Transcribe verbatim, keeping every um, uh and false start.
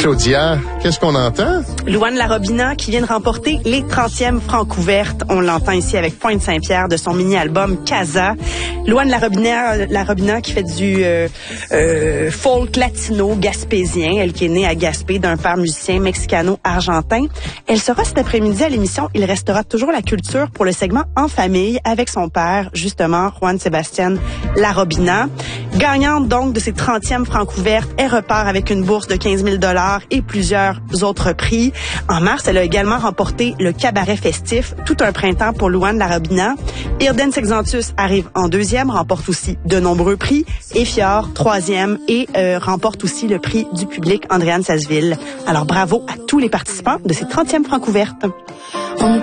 Claudia, qu'est-ce qu'on entend? Louane Larobina qui vient de remporter les trentièmes Francouvertes. On l'entend ici avec Pointe-Saint-Pierre de son mini-album Casa. Louane Larobina, Larobina qui fait du euh, euh, folk latino gaspésien. Elle qui est née à Gaspé d'un père musicien mexicano-argentin. Elle sera cet après-midi à l'émission Il restera toujours la culture pour le segment En famille avec son père, justement, Juan Sébastien Larobina. Gagnante donc de ses trentièmes Francouvertes, elle repart avec une bourse de quinze mille dollars et plusieurs autres prix. En mars, elle a également remporté le cabaret festif Tout un printemps pour Louane Larobina. Irden Sexantus arrive en deuxième, remporte aussi de nombreux prix. Et Fior, troisième, et euh, remporte aussi le prix du public Andréane Sasseville. Alors bravo à tous les participants de ces trentièmes Francouvertes.